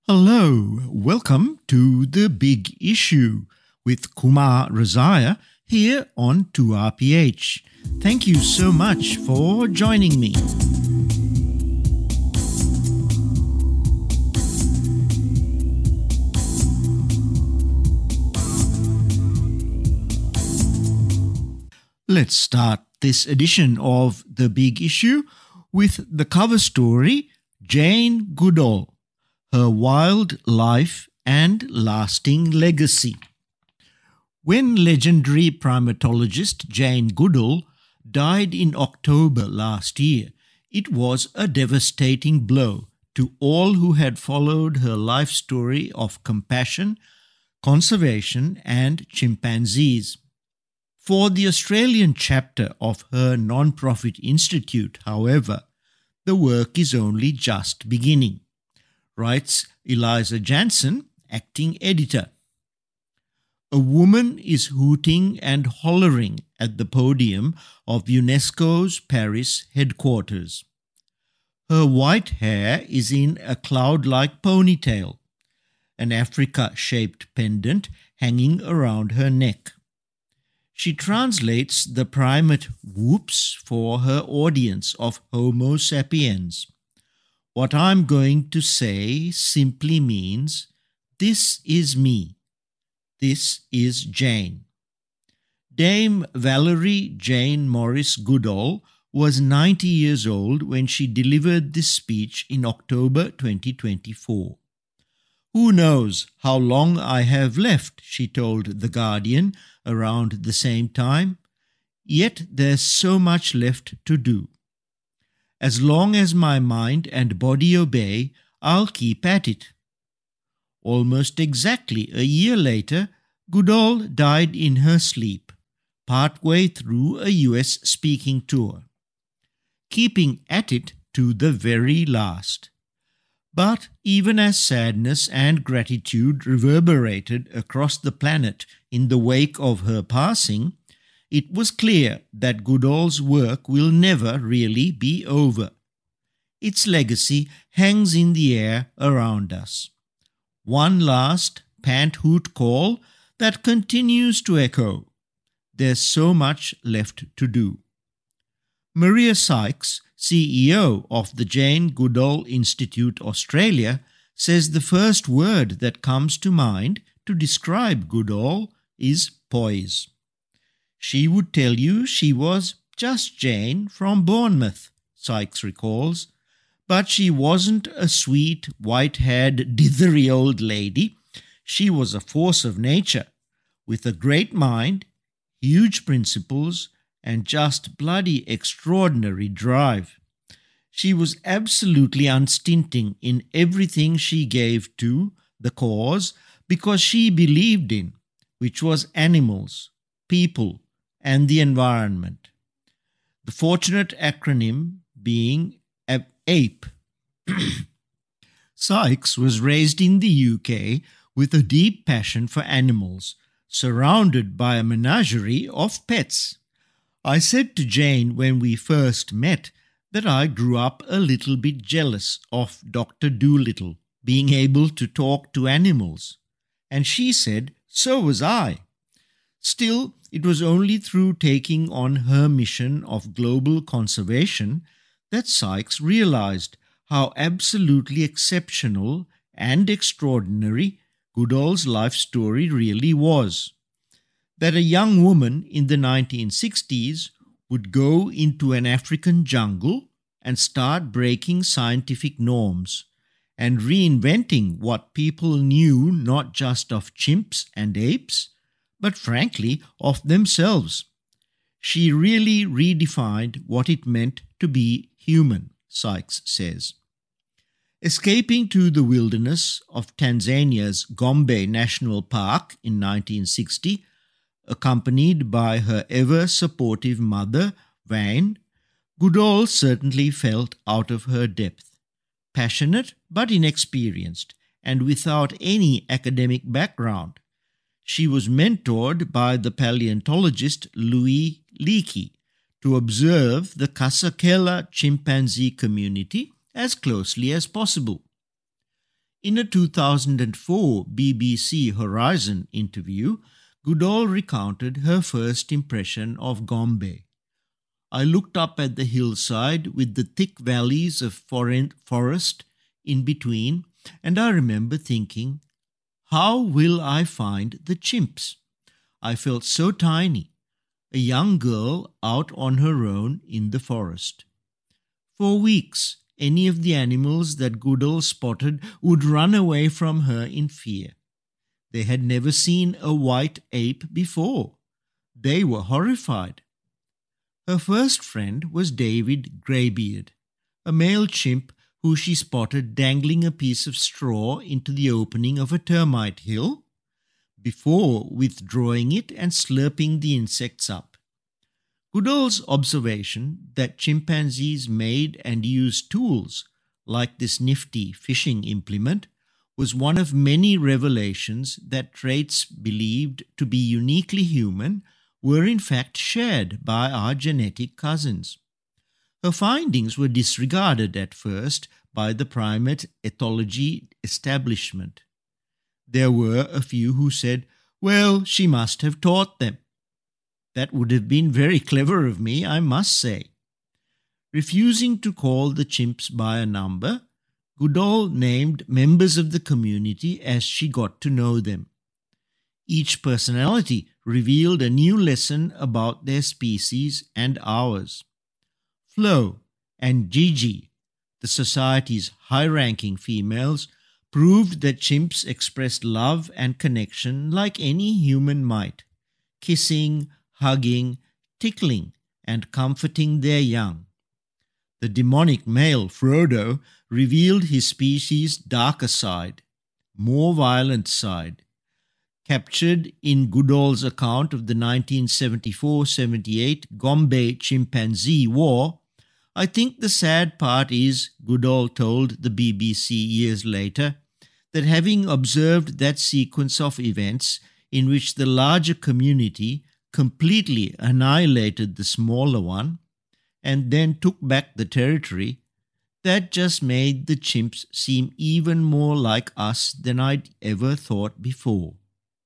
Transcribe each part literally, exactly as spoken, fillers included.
Hello, welcome to The Big Issue with Kumar Razaya here on two R P H. Thank you so much for joining me. Let's start this edition of The Big Issue with the cover story, Jane Goodall, Her Wild Life and Lasting Legacy. When legendary primatologist Jane Goodall died in October last year, it was a devastating blow to all who had followed her life story of compassion, conservation and chimpanzees. For the Australian chapter of her non-profit institute, however, the work is only just beginning, writes Eliza Jansen, acting editor. A woman is hooting and hollering at the podium of UNESCO's Paris headquarters. Her white hair is in a cloud-like ponytail, an Africa-shaped pendant hanging around her neck. She translates the primate whoops for her audience of Homo sapiens. What I'm going to say simply means, this is me. This is Jane. Dame Valerie Jane Morris Goodall was ninety years old when she delivered this speech in October twenty twenty-four. Who knows how long I have left, she told The Guardian around the same time, yet there's so much left to do. As long as my mind and body obey, I'll keep at it. Almost exactly a year later, Goodall died in her sleep, partway through a U S speaking tour, keeping at it to the very last. But even as sadness and gratitude reverberated across the planet in the wake of her passing, it was clear that Goodall's work will never really be over. Its legacy hangs in the air around us. One last pant-hoot call that continues to echo. There's so much left to do. Maria Sykes, C E O of the Jane Goodall Institute Australia, says the first word that comes to mind to describe Goodall is poise. She would tell you she was just Jane from Bournemouth, Sykes recalls, but she wasn't a sweet, white-haired, dithery old lady. She was a force of nature, with a great mind, huge principles, and just bloody extraordinary drive. She was absolutely unstinting in everything she gave to the cause because she believed in, which was animals, people, and the environment. The fortunate acronym being APE. Sykes was raised in the U K with a deep passion for animals, surrounded by a menagerie of pets. I said to Jane when we first met that I grew up a little bit jealous of Doctor Dolittle being able to talk to animals, and she said, so was I. Still, it was only through taking on her mission of global conservation that Sykes realized how absolutely exceptional and extraordinary Goodall's life story really was. That a young woman in the nineteen sixties would go into an African jungle and start breaking scientific norms and reinventing what people knew not just of chimps and apes, but frankly of themselves. She really redefined what it meant to be human, Sykes says. Escaping to the wilderness of Tanzania's Gombe National Park in nineteen sixty, accompanied by her ever-supportive mother, Vane, Goodall certainly felt out of her depth. Passionate but inexperienced, and without any academic background. She was mentored by the paleontologist Louis Leakey to observe the Kasakela chimpanzee community as closely as possible. In a two thousand four B B C Horizon interview, Goodall recounted her first impression of Gombe. "I looked up at the hillside with the thick valleys of forest in between, and I remember thinking, how will I find the chimps? I felt so tiny, a young girl out on her own in the forest. For weeks, any of the animals that Goodall spotted would run away from her in fear. They had never seen a white ape before. They were horrified." Her first friend was David Greybeard, a male chimp who she spotted dangling a piece of straw into the opening of a termite hill before withdrawing it and slurping the insects up. Goodall's observation that chimpanzees made and used tools like this nifty fishing implement was one of many revelations that traits believed to be uniquely human were in fact shared by our genetic cousins. Her findings were disregarded at first by the primate ethology establishment. There were a few who said, "Well, she must have taught them." That would have been very clever of me, I must say. Refusing to call the chimps by a number, Goodall named members of the community as she got to know them. Each personality revealed a new lesson about their species and ours. Flo and Gigi, the society's high-ranking females, proved that chimps expressed love and connection like any human might, kissing, hugging, tickling, and comforting their young. The demonic male, Frodo, revealed his species' darker side, more violent side. Captured in Goodall's account of the nineteen seventy-four seventy-eight Gombe Chimpanzee War, I think the sad part is, Goodall told the B B C years later, that having observed that sequence of events in which the larger community completely annihilated the smaller one, and then took back the territory, that just made the chimps seem even more like us than I'd ever thought before.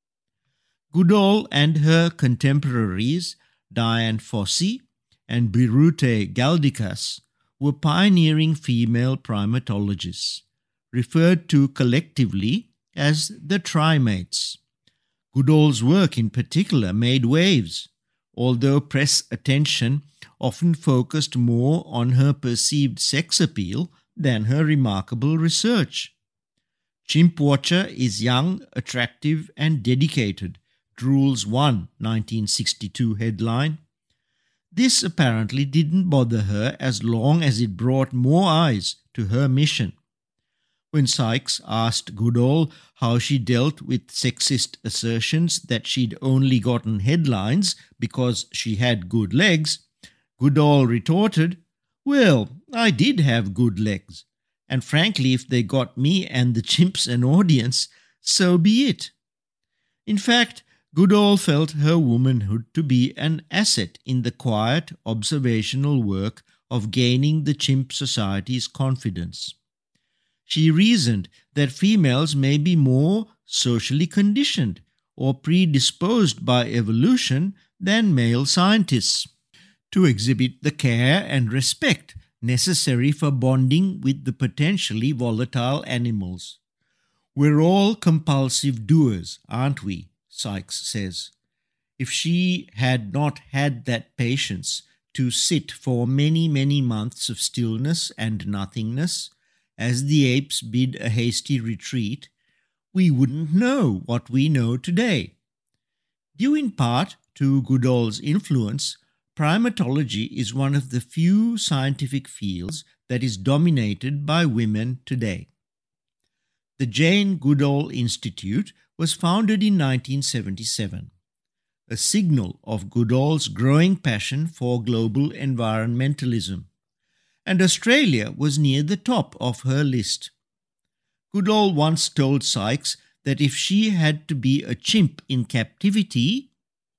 Goodall and her contemporaries, Dian Fossey and Birute Galdikas, were pioneering female primatologists, referred to collectively as the trimates. Goodall's work in particular made waves, although press attention often focused more on her perceived sex appeal than her remarkable research. Chimp Watcher is young, attractive, and dedicated, Drools one nineteen sixty-two headline. This apparently didn't bother her as long as it brought more eyes to her mission. When Sykes asked Goodall how she dealt with sexist assertions that she'd only gotten headlines because she had good legs, Goodall retorted, "Well, I did have good legs, and frankly, if they got me and the chimps an audience, so be it." In fact, Goodall felt her womanhood to be an asset in the quiet, observational work of gaining the chimp society's confidence. She reasoned that females may be more socially conditioned or predisposed by evolution than male scientists to exhibit the care and respect necessary for bonding with the potentially volatile animals. "We're all compulsive doers, aren't we?" Sykes says. If she had not had that patience to sit for many, many months of stillness and nothingness, as the apes bid a hasty retreat, we wouldn't know what we know today. Due in part to Goodall's influence, primatology is one of the few scientific fields that is dominated by women today. The Jane Goodall Institute was founded in nineteen seventy-seven, a signal of Goodall's growing passion for global environmentalism, and Australia was near the top of her list. Goodall once told Sykes that if she had to be a chimp in captivity,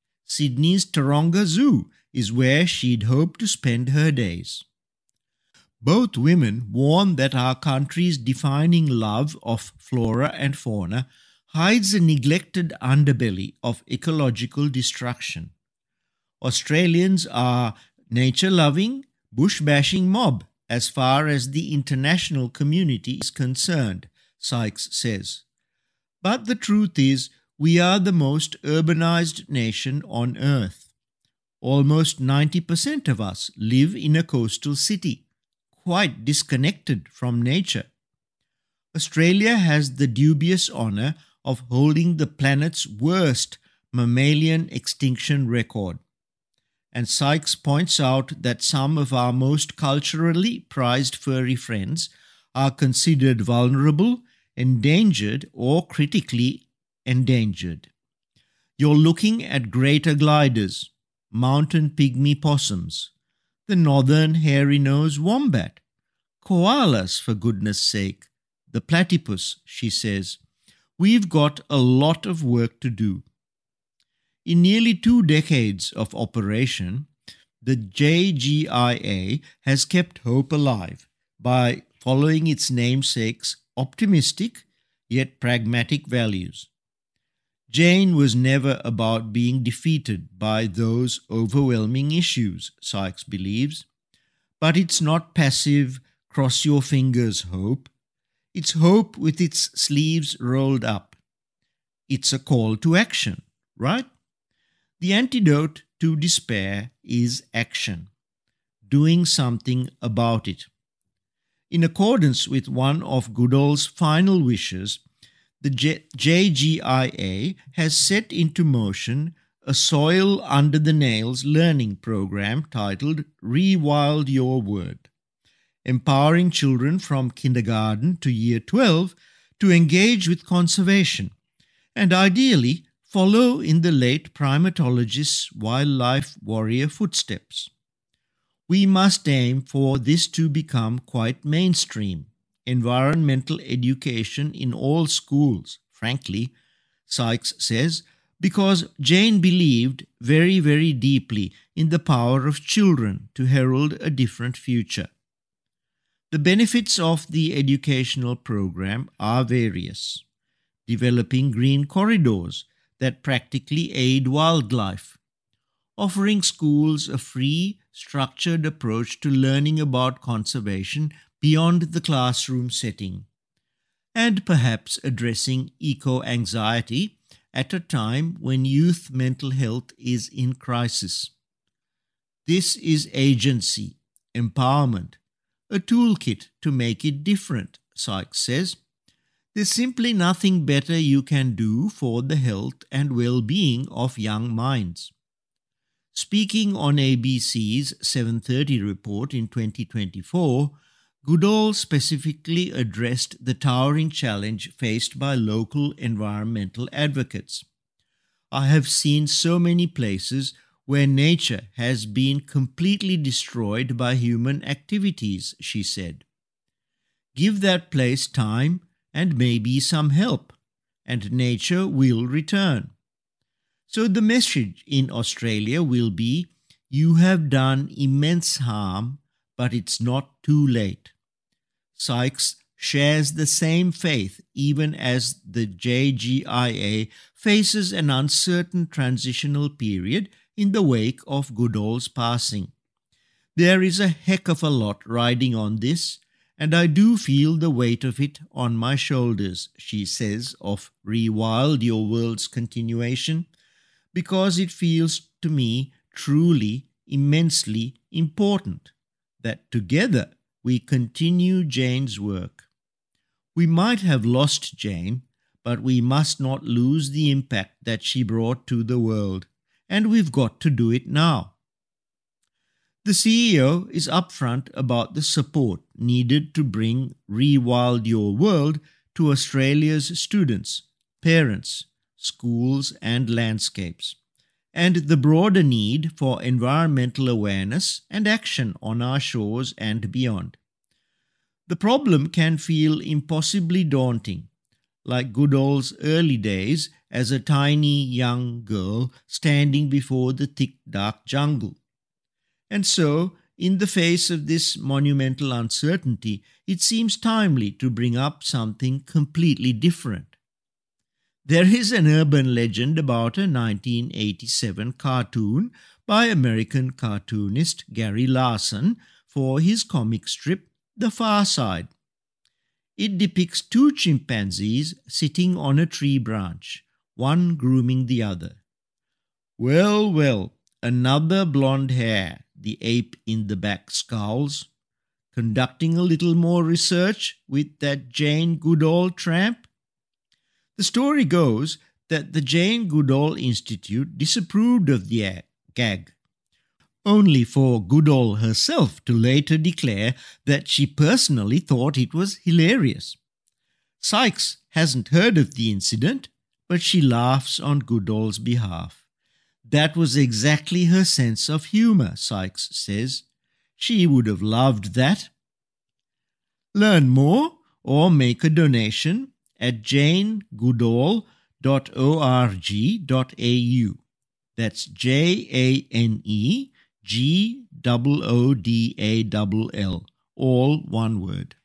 Sydney's Taronga Zoo is where she'd hope to spend her days. Both women warn that our country's defining love of flora and fauna hides a neglected underbelly of ecological destruction. Australians are nature-loving, bush-bashing mob as far as the international community is concerned, Sykes says. But the truth is, we are the most urbanized nation on earth. Almost ninety percent of us live in a coastal city, quite disconnected from nature. Australia has the dubious honour of holding the planet's worst mammalian extinction record. And Sykes points out that some of our most culturally prized furry friends are considered vulnerable, endangered, or critically endangered. You're looking at greater gliders, mountain pygmy possums, the northern hairy-nosed wombat, koalas, for goodness sake, the platypus, she says. We've got a lot of work to do. In nearly two decades of operation, the J G I A has kept hope alive by following its namesake's optimistic yet pragmatic values. Jane was never about being defeated by those overwhelming issues, Sykes believes. But it's not passive, cross-your-fingers hope. It's hope with its sleeves rolled up. It's a call to action, right? The antidote to despair is action, doing something about it. In accordance with one of Goodall's final wishes, the J G I A has set into motion a soil under the nails learning program titled Rewild Your Word, empowering children from kindergarten to year twelve to engage with conservation and ideally follow in the late primatologist's wildlife warrior footsteps. We must aim for this to become quite mainstream environmental education in all schools, frankly, Sykes says, because Jane believed very, very deeply in the power of children to herald a different future. The benefits of the educational program are various: developing green corridors that practically aid wildlife, offering schools a free, structured approach to learning about conservation beyond the classroom setting, and perhaps addressing eco-anxiety at a time when youth mental health is in crisis. This is agency, empowerment, a toolkit to make it different, Sykes says. There's simply nothing better you can do for the health and well-being of young minds. Speaking on A B C's seven thirty report in twenty twenty-four, Goodall specifically addressed the towering challenge faced by local environmental advocates. I have seen so many places where nature has been completely destroyed by human activities, she said. Give that place time and maybe some help, and nature will return. So the message in Australia will be, you have done immense harm, but it's not too late. Sykes shares the same faith even as the J G I A faces an uncertain transitional period in the wake of Goodall's passing. There is a heck of a lot riding on this, and I do feel the weight of it on my shoulders, she says of Rewild Your World's continuation, because it feels to me truly, immensely important that together we continue Jane's work. We might have lost Jane, but we must not lose the impact that she brought to the world, and we've got to do it now. The C E O is upfront about the support needed to bring Rewild Your World to Australia's students, parents, schools and landscapes, and the broader need for environmental awareness and action on our shores and beyond. The problem can feel impossibly daunting, like Goodall's early days as a tiny young girl standing before the thick dark jungle. And so In the face of this monumental uncertainty, it seems timely to bring up something completely different. There is an urban legend about a nineteen eighty-seven cartoon by American cartoonist Gary Larson for his comic strip The Far Side. It depicts two chimpanzees sitting on a tree branch, one grooming the other. "Well, well, another blonde hair," the ape in the back scowls. "Conducting a little more research with that Jane Goodall tramp?" The story goes that the Jane Goodall Institute disapproved of the gag, only for Goodall herself to later declare that she personally thought it was hilarious. Sykes hasn't heard of the incident, but she laughs on Goodall's behalf. That was exactly her sense of humor, Sykes says. She would have loved that. Learn more or make a donation at jane goodall dot org dot a u. That's J A N E G O O D A L L, all one word.